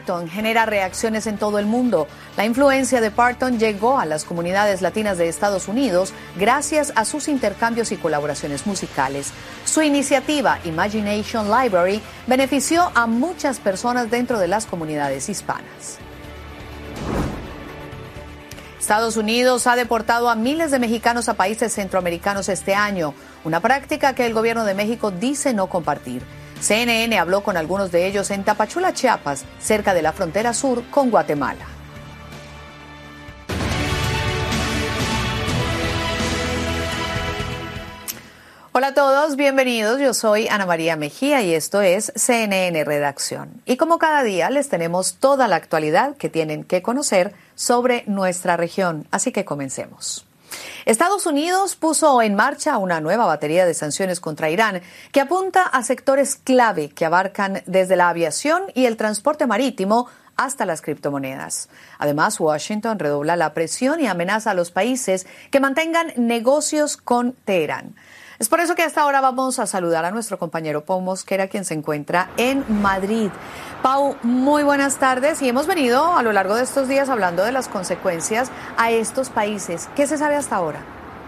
Parton genera reacciones en todo el mundo. La influencia de Parton llegó a las comunidades latinas de Estados Unidos gracias a sus intercambios y colaboraciones musicales. Su iniciativa Imagination Library benefició a muchas personas dentro de las comunidades hispanas. Estados Unidos ha deportado a miles de mexicanos a países centroamericanos este año, una práctica que el gobierno de México dice no compartir. CNN habló con algunos de ellos en Tapachula, Chiapas, cerca de la frontera sur con Guatemala. Hola a todos, bienvenidos. Yo soy Ana María Mejía y esto es CNN Redacción. Y como cada día les tenemos toda la actualidad que tienen que conocer sobre nuestra región. Así que comencemos. Estados Unidos puso en marcha una nueva batería de sanciones contra Irán que apunta a sectores clave que abarcan desde la aviación y el transporte marítimo hasta las criptomonedas. Además, Washington redobla la presión y amenaza a los países que mantengan negocios con Teherán. Es por eso que hasta ahora vamos a saludar a nuestro compañero Pau Mosquera, quien se encuentra en Madrid. Pau, muy buenas tardes, y hemos venido a lo largo de estos días hablando de las consecuencias a estos países. ¿Qué se sabe hasta ahora?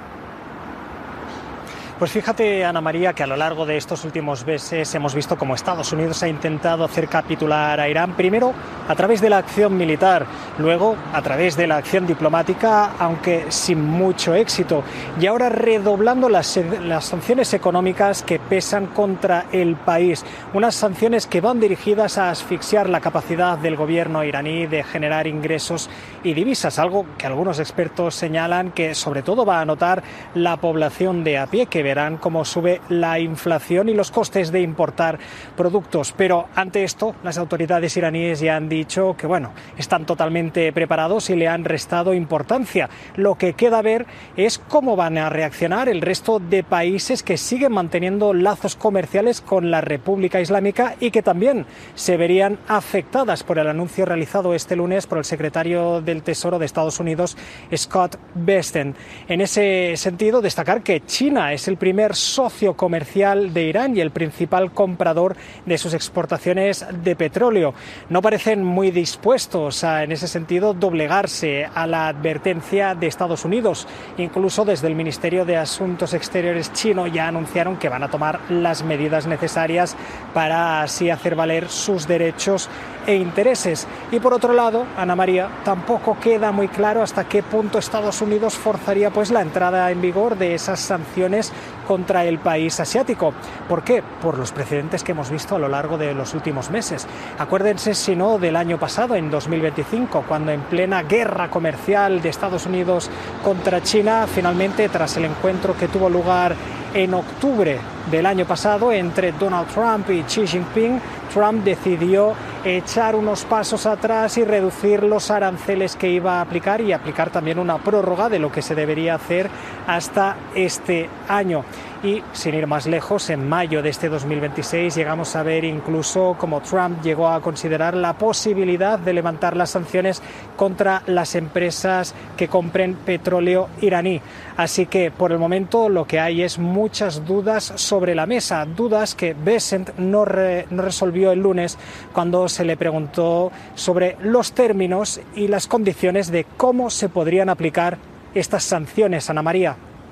Pues fíjate, Ana María, que a lo largo de estos últimos meses hemos visto cómo Estados Unidos ha intentado hacer capitular a Irán, primero a través de la acción militar, luego a través de la acción diplomática, aunque sin mucho éxito, y ahora redoblando las sanciones económicas que pesan contra el país, unas sanciones que van dirigidas a asfixiar la capacidad del gobierno iraní de generar ingresos y divisas, algo que algunos expertos señalan que sobre todo va a notar la población de a pie, que verán cómo sube la inflación y los costes de importar productos. Pero ante esto, las autoridades iraníes ya han dicho que, están totalmente preparados y le han restado importancia. Lo que queda ver es cómo van a reaccionar el resto de países que siguen manteniendo lazos comerciales con la República Islámica y que también se verían afectadas por el anuncio realizado este lunes por el secretario del Tesoro de Estados Unidos, Scott Bessent. En ese sentido, destacar que China es el primer socio comercial de Irán y el principal comprador de sus exportaciones de petróleo. No parecen muy dispuestos a, en ese sentido, doblegarse a la advertencia de Estados Unidos. Incluso desde el Ministerio de Asuntos Exteriores chino ya anunciaron que van a tomar las medidas necesarias para así hacer valer sus derechos e intereses. Y por otro lado, Ana María, tampoco queda muy claro hasta qué punto Estados Unidos forzaría la entrada en vigor de esas sanciones contra el país asiático. ¿Por qué? Por los precedentes que hemos visto a lo largo de los últimos meses. Acuérdense, si no, del año pasado, en 2025, cuando en plena guerra comercial de Estados Unidos contra China, finalmente, tras el encuentro que tuvo lugar en octubre del año pasado entre Donald Trump y Xi Jinping, Trump decidió echar unos pasos atrás y reducir los aranceles que iba a aplicar y aplicar también una prórroga de lo que se debería hacer hasta este año. Y sin ir más lejos, en mayo de este 2026 llegamos a ver incluso cómo Trump llegó a considerar la posibilidad de levantar las sanciones contra las empresas que compren petróleo iraní. Así que por el momento lo que hay es muchas dudas sobre la mesa, dudas que Bessent no resolvió el lunes cuando se le preguntó sobre los términos y las condiciones de cómo se podrían aplicar estas sanciones, Ana María.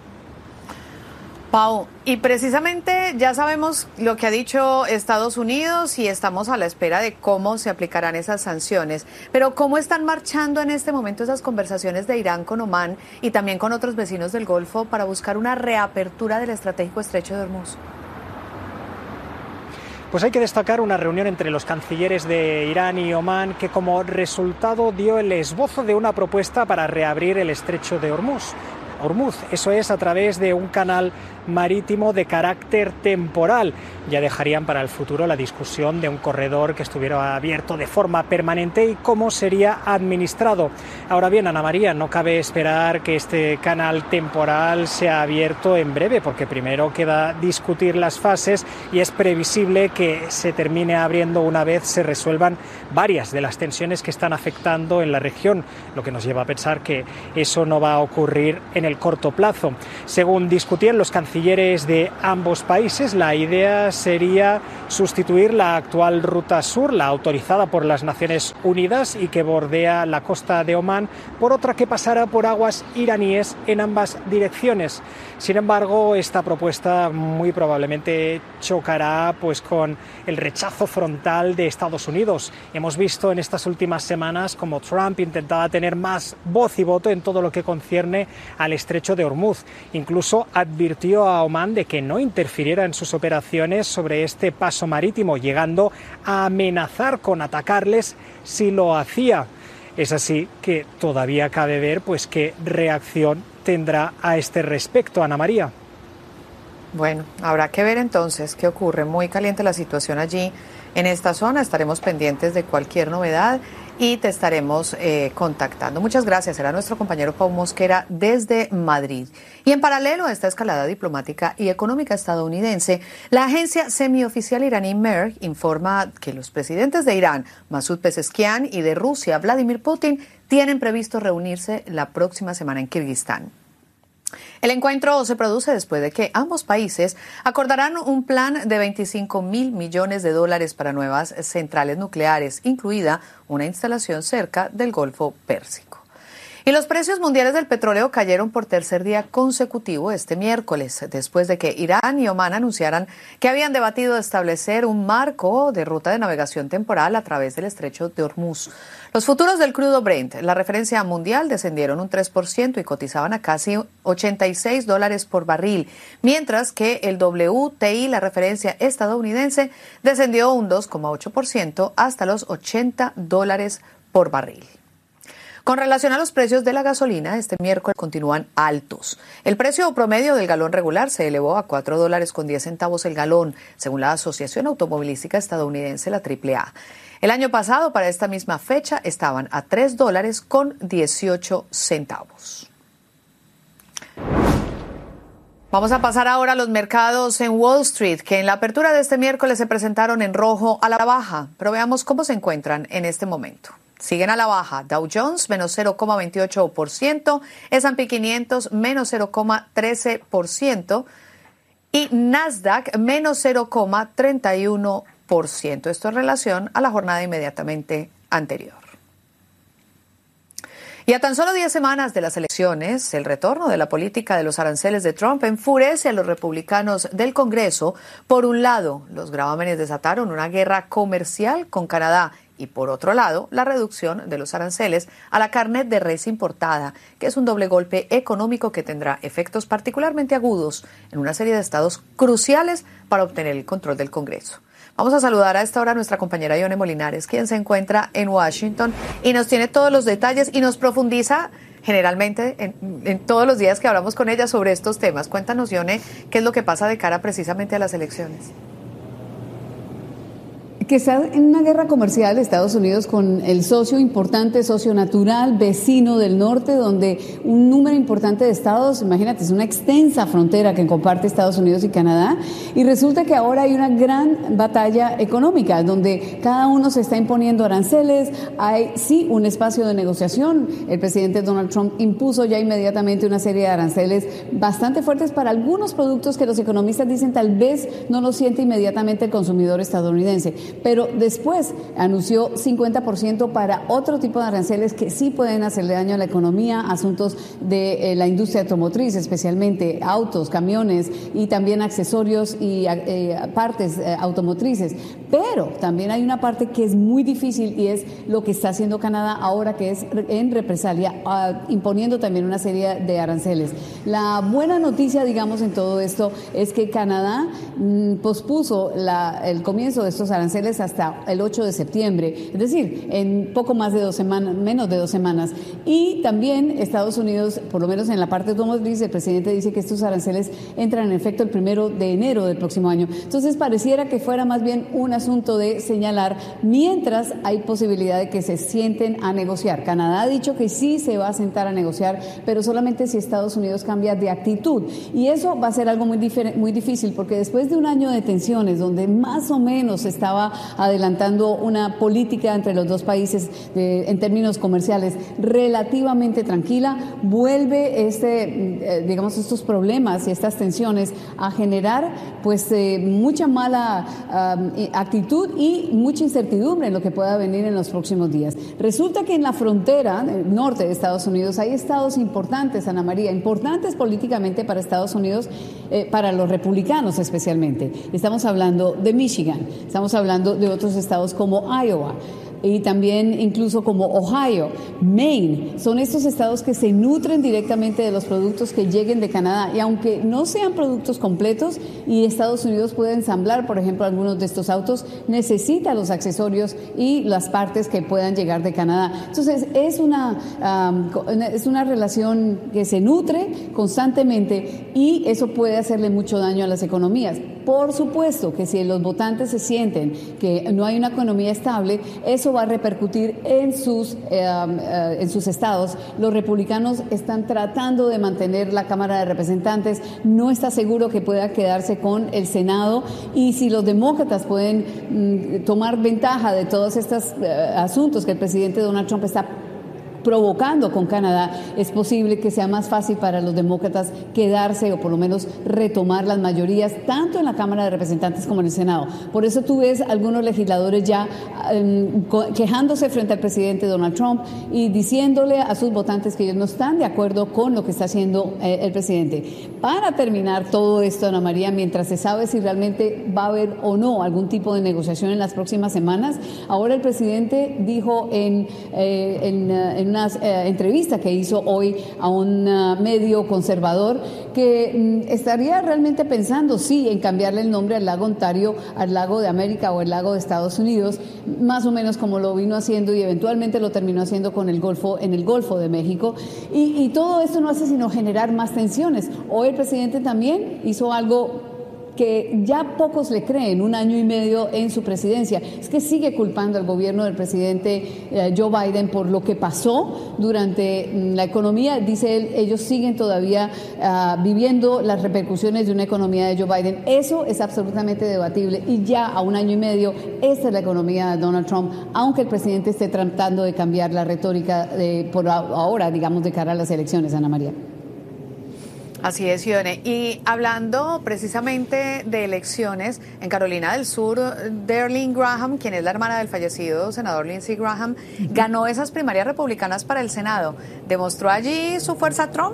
Pau, y precisamente ya sabemos lo que ha dicho Estados Unidos y estamos a la espera de cómo se aplicarán esas sanciones. Pero ¿cómo están marchando en este momento esas conversaciones de Irán con Omán y también con otros vecinos del Golfo para buscar una reapertura del estratégico estrecho de Hormuz? Pues hay que destacar una reunión entre los cancilleres de Irán y Omán que como resultado dio el esbozo de una propuesta para reabrir el estrecho de Hormuz. Eso es a través de un canal marítimo de carácter temporal. Ya dejarían para el futuro la discusión de un corredor que estuviera abierto de forma permanente y cómo sería administrado. Ahora bien, Ana María, no cabe esperar que este canal temporal sea abierto en breve, porque primero queda discutir las fases y es previsible que se termine abriendo una vez se resuelvan varias de las tensiones que están afectando en la región, lo que nos lleva a pensar que eso no va a ocurrir en el el corto plazo. Según discutían los cancilleres de ambos países, la idea sería sustituir la actual ruta sur, la autorizada por las Naciones Unidas y que bordea la costa de Omán, por otra que pasara por aguas iraníes en ambas direcciones. Sin embargo, esta propuesta muy probablemente chocará con el rechazo frontal de Estados Unidos. Hemos visto en estas últimas semanas como Trump intentaba tener más voz y voto en todo lo que concierne al estrecho de Hormuz. Incluso advirtió a Omán de que no interfiriera en sus operaciones sobre este paso marítimo, llegando a amenazar con atacarles si lo hacía. Es así que todavía cabe ver qué reacción tendrá a este respecto, Ana María. Bueno, habrá que ver entonces qué ocurre. Muy caliente la situación allí en esta zona. Estaremos pendientes de cualquier novedad y te estaremos contactando. Muchas gracias. Era nuestro compañero Pau Mosquera desde Madrid. Y en paralelo a esta escalada diplomática y económica estadounidense, la agencia semioficial iraní MER informa que los presidentes de Irán, Masoud Pezeshkian, y de Rusia, Vladimir Putin, tienen previsto reunirse la próxima semana en Kirguistán. El encuentro se produce después de que ambos países acordarán un plan de $25.000 millones para nuevas centrales nucleares, incluida una instalación cerca del Golfo Pérsico. Y los precios mundiales del petróleo cayeron por tercer día consecutivo este miércoles, después de que Irán y Omán anunciaran que habían debatido establecer un marco de ruta de navegación temporal a través del estrecho de Hormuz. Los futuros del crudo Brent, la referencia mundial, descendieron un 3% y cotizaban a casi $86 por barril, mientras que el WTI, la referencia estadounidense, descendió un 2,8% hasta los $80 por barril. Con relación a los precios de la gasolina, este miércoles continúan altos. El precio promedio del galón regular se elevó a $4.10 el galón, según la Asociación Automovilística Estadounidense, la AAA. El año pasado, para esta misma fecha, estaban a $3.18. Vamos a pasar ahora a los mercados en Wall Street, que en la apertura de este miércoles se presentaron en rojo a la baja, pero veamos cómo se encuentran en este momento. Siguen a la baja. Dow Jones, menos 0,28%, S&P 500, menos 0,13% y Nasdaq, menos 0,31%. Esto en relación a la jornada inmediatamente anterior. Y a tan solo 10 semanas de las elecciones, el retorno de la política de los aranceles de Trump enfurece a los republicanos del Congreso. Por un lado, los gravámenes desataron una guerra comercial con Canadá y por otro lado, la reducción de los aranceles a la carne de res importada, que es un doble golpe económico que tendrá efectos particularmente agudos en una serie de estados cruciales para obtener el control del Congreso. Vamos a saludar a esta hora a nuestra compañera Ione Molinares, quien se encuentra en Washington y nos tiene todos los detalles y nos profundiza generalmente en todos los días que hablamos con ella sobre estos temas. Cuéntanos, Ione, qué es lo que pasa de cara precisamente a las elecciones. Que está en una guerra comercial Estados Unidos con el socio importante, socio natural, vecino del norte, donde un número importante de estados, imagínate, es una extensa frontera que comparte Estados Unidos y Canadá, y resulta que ahora hay una gran batalla económica, donde cada uno se está imponiendo aranceles, hay sí un espacio de negociación. El presidente Donald Trump impuso ya inmediatamente una serie de aranceles bastante fuertes para algunos productos que los economistas dicen tal vez no lo siente inmediatamente el consumidor estadounidense. Pero después anunció 50% para otro tipo de aranceles que sí pueden hacerle daño a la economía, asuntos de la industria automotriz, especialmente autos, camiones y también accesorios y partes automotrices. Pero también hay una parte que es muy difícil y es lo que está haciendo Canadá ahora, que es en represalia, imponiendo también una serie de aranceles. La buena noticia, digamos, en todo esto es que Canadá pospuso el comienzo de estos aranceles hasta el 8 de septiembre, es decir, en poco más de 2 semanas, menos de 2 semanas. Y también Estados Unidos, por lo menos en la parte automotriz, el presidente dice que estos aranceles entran en efecto el 1 de enero del próximo año. Entonces pareciera que fuera más bien un asunto de señalar, mientras hay posibilidad de que se sienten a negociar. Canadá ha dicho que sí se va a sentar a negociar, pero solamente si Estados Unidos cambia de actitud. Y eso va a ser algo muy difícil, porque después de un año de tensiones, donde más o menos estaba adelantando una política entre los dos países en términos comerciales relativamente tranquila, vuelve estos problemas y estas tensiones a generar pues mucha mala actitud y mucha incertidumbre en lo que pueda venir en los próximos días. Resulta que en la frontera norte de Estados Unidos hay estados importantes, Ana María, importantes políticamente para Estados Unidos, para los republicanos especialmente. Estamos hablando de Michigan, estamos hablando de otros estados como Iowa, y también incluso como Ohio, Maine. Son estos estados que se nutren directamente de los productos que lleguen de Canadá, y aunque no sean productos completos y Estados Unidos puede ensamblar, por ejemplo, algunos de estos autos, necesita los accesorios y las partes que puedan llegar de Canadá. Entonces es una relación que se nutre constantemente y eso puede hacerle mucho daño a las economías. Por supuesto que si los votantes se sienten que no hay una economía estable, eso va a repercutir en sus estados. Los republicanos están tratando de mantener la Cámara de Representantes, no está seguro que pueda quedarse con el Senado, y si los demócratas pueden tomar ventaja de todos estos asuntos que el presidente Donald Trump está provocando con Canadá, es posible que sea más fácil para los demócratas quedarse o por lo menos retomar las mayorías tanto en la Cámara de Representantes como en el Senado. Por eso tú ves algunos legisladores ya quejándose frente al presidente Donald Trump y diciéndole a sus votantes que ellos no están de acuerdo con lo que está haciendo el presidente. Para terminar todo esto, Ana María, mientras se sabe si realmente va a haber o no algún tipo de negociación en las próximas semanas, ahora el presidente dijo en una entrevista que hizo hoy a un medio conservador que estaría realmente pensando sí en cambiarle el nombre al lago Ontario al lago de América o el lago de Estados Unidos, más o menos como lo vino haciendo y eventualmente lo terminó haciendo con el Golfo, en el Golfo de México, y todo esto no hace sino generar más tensiones. Hoy el presidente también hizo algo que ya pocos le creen, 1 año y medio en su presidencia, es que sigue culpando al gobierno del presidente Joe Biden por lo que pasó durante la economía. Dice él, ellos siguen todavía viviendo las repercusiones de una economía de Joe Biden. Eso es absolutamente debatible, y ya a 1 año y medio esta es la economía de Donald Trump, aunque el presidente esté tratando de cambiar la retórica por ahora, digamos, de cara a las elecciones, Ana María. Así es, Ione. Y hablando precisamente de elecciones, en Carolina del Sur, Darlene Graham, quien es la hermana del fallecido senador Lindsey Graham, ganó esas primarias republicanas para el Senado. ¿Demostró allí su fuerza Trump?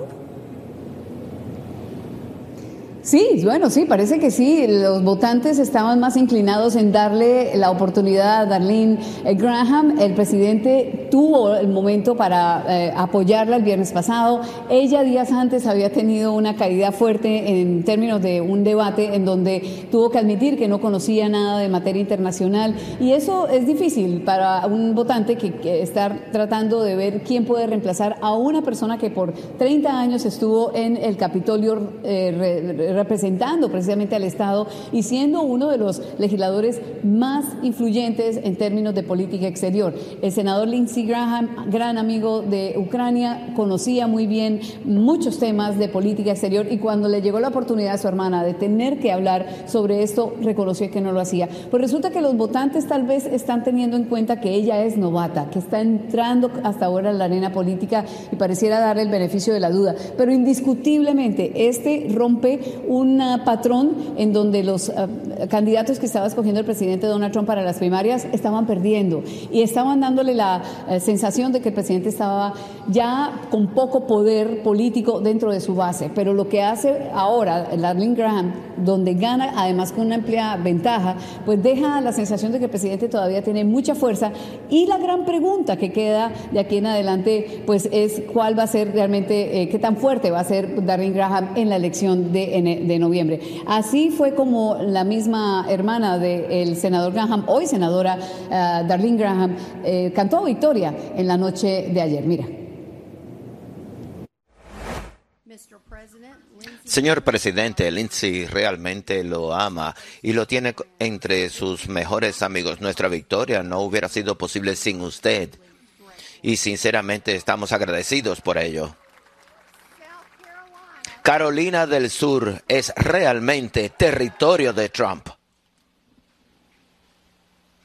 Sí, bueno, sí, parece que sí. Los votantes estaban más inclinados en darle la oportunidad a Darlene Graham. El presidente tuvo el momento para apoyarla el viernes pasado. Ella días antes había tenido una caída fuerte en términos de un debate en donde tuvo que admitir que no conocía nada de materia internacional, y eso es difícil para un votante que está tratando de ver quién puede reemplazar a una persona que por 30 años estuvo en el Capitolio representando precisamente al Estado y siendo uno de los legisladores más influyentes en términos de política exterior. El senador Lindsey Graham, gran amigo de Ucrania, conocía muy bien muchos temas de política exterior, y cuando le llegó la oportunidad a su hermana de tener que hablar sobre esto, reconoció que no lo hacía. Pues resulta que los votantes tal vez están teniendo en cuenta que ella es novata, que está entrando hasta ahora en la arena política y pareciera darle el beneficio de la duda, pero indiscutiblemente rompe un patrón en donde los candidatos que estaba escogiendo el presidente Donald Trump para las primarias estaban perdiendo y estaban dándole la sensación de que el presidente estaba ya con poco poder político dentro de su base. Pero lo que hace ahora Darlene Graham, donde gana además con una amplia ventaja, pues deja la sensación de que el presidente todavía tiene mucha fuerza, y la gran pregunta que queda de aquí en adelante pues es cuál va a ser realmente, qué tan fuerte va a ser Darlene Graham en la elección de noviembre. Así fue como la misma hermana del senador Graham, hoy senadora Darlene Graham, cantó victoria en la noche de ayer. Mira. Señor presidente, Lindsey realmente lo ama y lo tiene entre sus mejores amigos. Nuestra victoria no hubiera sido posible sin usted, y sinceramente estamos agradecidos por ello. Carolina del Sur es realmente territorio de Trump.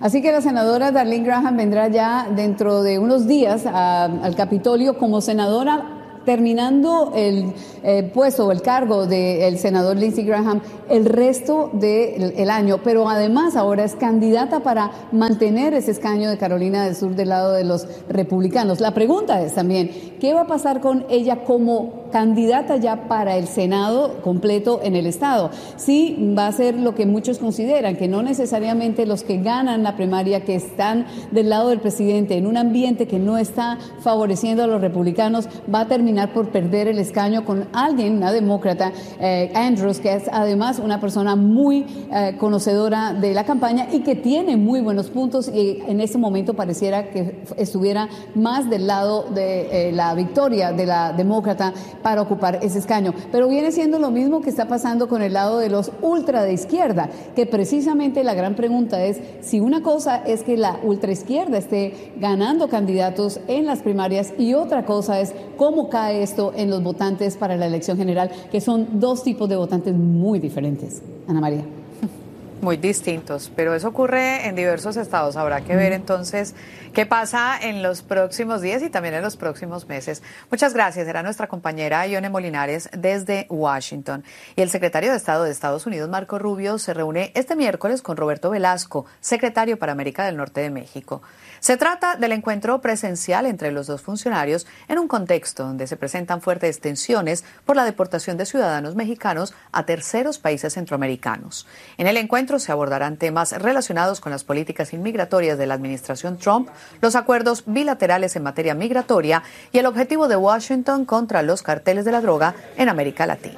Así que la senadora Darlene Graham vendrá ya dentro de unos días al Capitolio como senadora, terminando el puesto o el cargo del senador Lindsey Graham el resto del año, pero además ahora es candidata para mantener ese escaño de Carolina del Sur del lado de los republicanos. La pregunta es también, ¿qué va a pasar con ella como candidata ya para el Senado completo en el estado? Sí, va a ser lo que muchos consideran, que no necesariamente los que ganan la primaria, que están del lado del presidente en un ambiente que no está favoreciendo a los republicanos, va a terminar por perder el escaño con alguien, una demócrata, Andrews, que es además una persona muy conocedora de la campaña y que tiene muy buenos puntos, y en este momento pareciera que estuviera más del lado de la victoria de la demócrata para ocupar ese escaño. Pero viene siendo lo mismo que está pasando con el lado de los ultra de izquierda, que precisamente la gran pregunta es si una cosa es que la ultraizquierda esté ganando candidatos en las primarias y otra cosa es cómo cae esto en los votantes para la elección general, que son dos tipos de votantes muy diferentes. Ana María. Muy distintos, pero eso ocurre en diversos estados. Habrá que ver entonces qué pasa en los próximos días y también en los próximos meses. Muchas gracias. Era nuestra compañera Ione Molinares desde Washington. Y el secretario de Estado de Estados Unidos, Marco Rubio, se reúne este miércoles con Roberto Velasco, secretario para América del Norte de México. Se trata del encuentro presencial entre los dos funcionarios en un contexto donde se presentan fuertes tensiones por la deportación de ciudadanos mexicanos a terceros países centroamericanos. En el encuentro se abordarán temas relacionados con las políticas inmigratorias de la administración Trump, los acuerdos bilaterales en materia migratoria y el objetivo de Washington contra los carteles de la droga en América Latina.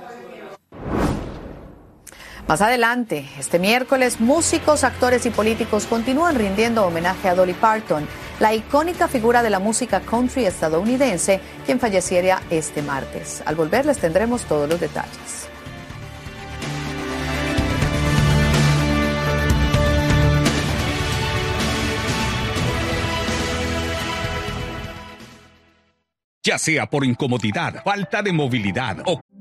Más adelante, este miércoles, músicos, actores y políticos continúan rindiendo homenaje a Dolly Parton, la icónica figura de la música country estadounidense, quien falleciera este martes. Al volver les tendremos todos los detalles. Ya sea por incomodidad, falta de movilidad o